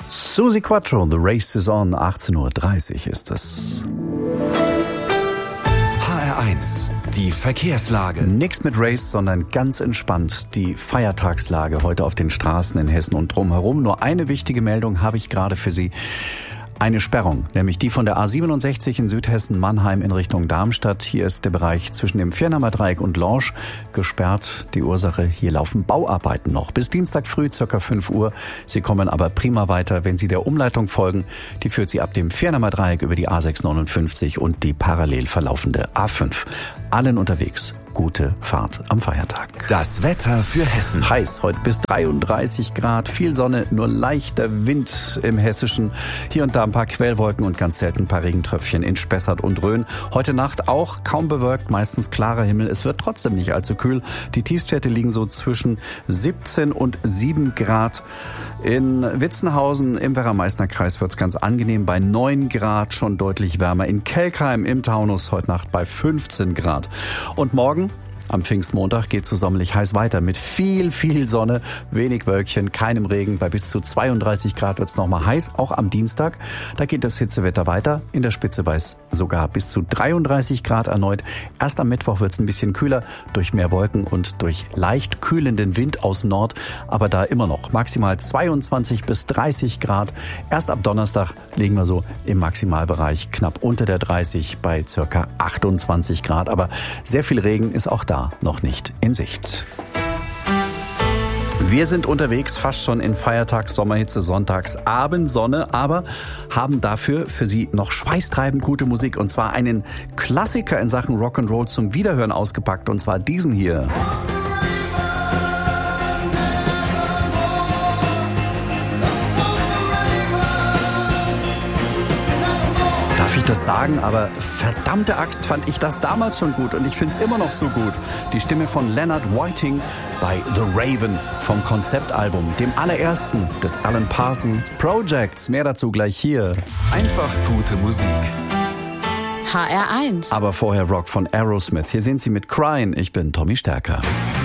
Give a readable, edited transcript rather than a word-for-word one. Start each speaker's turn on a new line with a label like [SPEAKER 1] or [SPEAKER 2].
[SPEAKER 1] Suzi Quatro, The Race is on, 18.30 Uhr ist es.
[SPEAKER 2] HR1, die Verkehrslage.
[SPEAKER 1] Nichts mit Race, sondern ganz entspannt die Feiertagslage heute auf den Straßen in Hessen und drumherum. Nur eine wichtige Meldung habe ich gerade für Sie. Eine Sperrung, nämlich die von der A67 in Südhessen, Mannheim in Richtung Darmstadt. Hier ist der Bereich zwischen dem Viernheimer Dreieck und Lorsch gesperrt. Die Ursache, hier laufen Bauarbeiten noch. Bis Dienstag früh, ca. 5 Uhr. Sie kommen aber prima weiter, wenn Sie der Umleitung folgen. Die führt Sie ab dem Viernheimer Dreieck über die A659 und die parallel verlaufende A5. Allen unterwegs. Gute Fahrt am Feiertag.
[SPEAKER 2] Das Wetter für Hessen.
[SPEAKER 1] Heiß, heute bis 33 Grad, viel Sonne, nur leichter Wind im Hessischen. Hier und da ein paar Quellwolken und ganz selten ein paar Regentröpfchen in Spessart und Rhön. Heute Nacht auch kaum bewölkt, meistens klarer Himmel. Es wird trotzdem nicht allzu kühl. Die Tiefstwerte liegen so zwischen 17 und 7 Grad. In Witzenhausen im Werra-Meißner Kreis wird es ganz angenehm bei 9 Grad, schon deutlich wärmer. In Kelkheim im Taunus heute Nacht bei 15 Grad. Und morgen, am Pfingstmontag, geht es so sommerlich heiß weiter mit viel Sonne, wenig Wölkchen, keinem Regen. Bei bis zu 32 Grad wird es nochmal heiß, auch am Dienstag. Da geht das Hitzewetter weiter. In der Spitze bei es sogar bis zu 33 Grad erneut. Erst am Mittwoch wird es ein bisschen kühler durch mehr Wolken und durch leicht kühlenden Wind aus Nord. Aber da immer noch maximal 22 bis 30 Grad. Erst ab Donnerstag liegen wir so im Maximalbereich knapp unter der 30 bei circa 28 Grad. Aber sehr viel Regen ist auch da noch nicht in Sicht. Wir sind unterwegs, fast schon in Feiertags-Sommerhitze, sonntags Abendsonne, aber haben dafür für Sie noch schweißtreibend gute Musik, und zwar einen Klassiker in Sachen Rock'n'Roll zum Wiederhören ausgepackt, und zwar diesen hier. Darf ich das sagen, aber verdammte Axt fand ich das damals schon gut und ich finde es immer noch so gut. Die Stimme von Leonard Whiting bei The Raven vom Konzeptalbum, dem allerersten des Alan Parsons Projects. Mehr dazu gleich hier.
[SPEAKER 2] Einfach gute Musik.
[SPEAKER 3] HR1.
[SPEAKER 1] Aber vorher Rock von Aerosmith. Hier sind Sie mit Crying. Ich bin Tommy Stärker.